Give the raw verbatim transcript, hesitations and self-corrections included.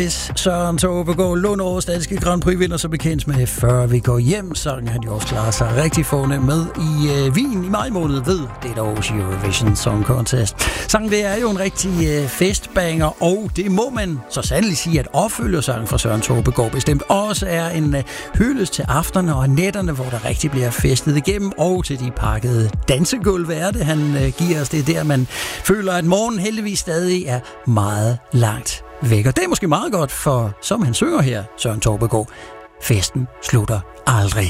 Søren Tåbegaard, Lund Årets danske Grand Prix vinder så bekendt med Før vi går hjem. Sangen han jo også klarer sig rigtig fornemt med i øh, Wien i maj måned ved det der års Eurovision Song Contest. Sangen det er jo en rigtig øh, festbanger, og det må man så sandelig sige, at opfølgersangen fra Søren Tåbegaard bestemt også er en øh, hyldest til aftenerne og nætterne, hvor der rigtig bliver festet igennem, og til de pakkede dansegulv er det, han øh, giver os. Det er der, man føler, at morgen heldigvis stadig er meget langt væk. Og det er måske meget godt, for som han synger her, Søren Tåbegaard, festen slutter aldrig.